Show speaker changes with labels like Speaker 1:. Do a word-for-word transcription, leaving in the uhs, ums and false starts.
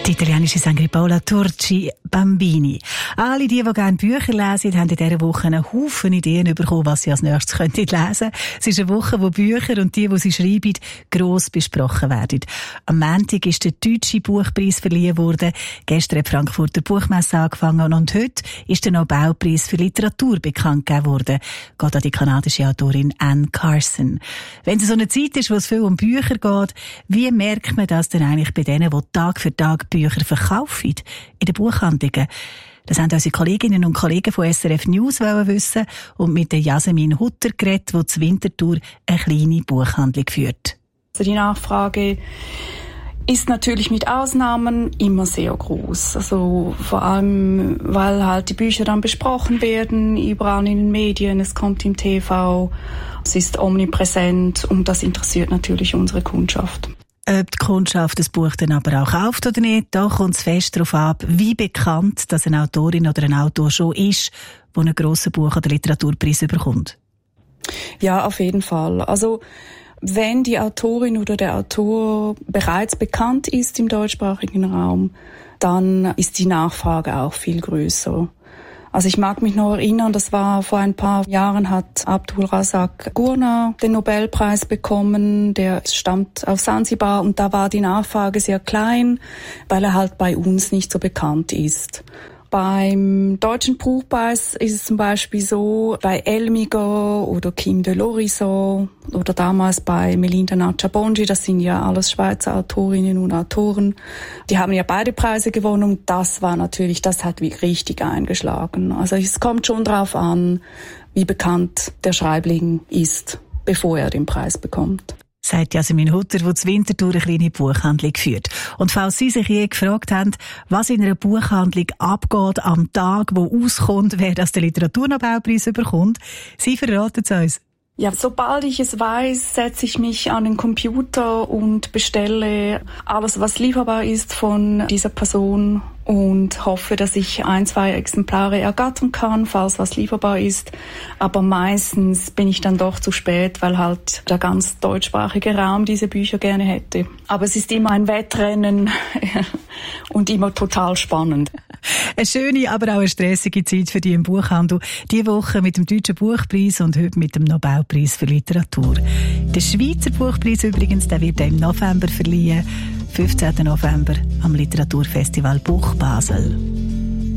Speaker 1: Die italienische Sängerin Paola Turci, Bambini. Alle die, die gerne Bücher lesen, haben in dieser Woche einen Haufen Ideen bekommen, was sie als nächstes lesen könnten. Es ist eine Woche, wo Bücher und die, die sie schreiben, gross besprochen werden. Am Montag ist der Deutsche Buchpreis verliehen worden. Gestern hat die Frankfurter Buchmesse angefangen und heute ist der Nobelpreis für Literatur bekannt gegeben worden. Geht an die kanadische Autorin Anne Carson. Wenn es so eine Zeit ist, wo es viel um Bücher geht, wie merkt man das denn eigentlich bei denen, die Tag für Tag Bücher verkaufen in den Buchhandlungen? Das haben unsere Kolleginnen und Kollegen von S R F News wissen und mit der Jasmin Hutter geredet, die zur Winterthur eine kleine Buchhandlung führt.
Speaker 2: Also die Nachfrage ist natürlich mit Ausnahmen immer sehr groß. Also vor allem, weil halt die Bücher dann besprochen werden, überall in den Medien, es kommt im T V, es ist omnipräsent und das interessiert natürlich unsere Kundschaft.
Speaker 1: Ob die Kundschaft das Buch dann aber auch kauft oder nicht, da kommt es fest darauf ab, wie bekannt dass eine Autorin oder ein Autor schon ist, der einen grossen Buch- oder Literaturpreis bekommt.
Speaker 2: Ja, auf jeden Fall. Also wenn die Autorin oder der Autor bereits bekannt ist im deutschsprachigen Raum, dann ist die Nachfrage auch viel größer. Also ich mag mich noch erinnern, das war vor ein paar Jahren, hat Abdul Razak Gurna den Nobelpreis bekommen, der stammt aus Sansibar und da war die Nachfrage sehr klein, weil er halt bei uns nicht so bekannt ist. Beim Deutschen Buchpreis ist es zum Beispiel so, bei Elmiger oder Kim de Lorison oder damals bei Melinda Nacha-Bonji, das sind ja alles Schweizer Autorinnen und Autoren, die haben ja beide Preise gewonnen und das war natürlich, das hat richtig eingeschlagen. Also es kommt schon drauf an, wie bekannt der Schreibling ist, bevor er den Preis bekommt.
Speaker 1: Sagt Jasmin Hutter, die zur Winterthur eine kleine Buchhandlung führt. Und falls Sie sich je gefragt haben, was in einer Buchhandlung abgeht am Tag, wo auskommt, wer das den Literaturnobelpreis bekommt, Sie verraten es uns.
Speaker 2: Ja, sobald ich es weiß, setze ich mich an den Computer und bestelle alles, was lieferbar ist von dieser Person und hoffe, dass ich ein, zwei Exemplare ergattern kann, falls was lieferbar ist. Aber meistens bin ich dann doch zu spät, weil halt der ganz deutschsprachige Raum diese Bücher gerne hätte. Aber es ist immer ein Wettrennen und immer total spannend.
Speaker 1: Eine schöne, aber auch eine stressige Zeit für die im Buchhandel. Diese Woche mit dem Deutschen Buchpreis und heute mit dem Nobelpreis für Literatur. Der Schweizer Buchpreis übrigens, der wird im November verliehen. fünfzehnten November am Literaturfestival Buch Basel.